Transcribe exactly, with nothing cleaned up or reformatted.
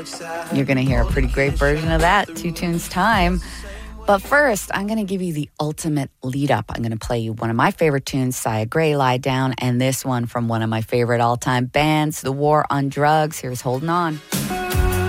You're going to hear a pretty great version of that. Two tunes time. But first, I'm going to give you the ultimate lead up. I'm going to play you one of my favorite tunes, Sia Gray, Lie Down, and this one from one of my favorite all-time bands, The War on Drugs. Here's Holding On.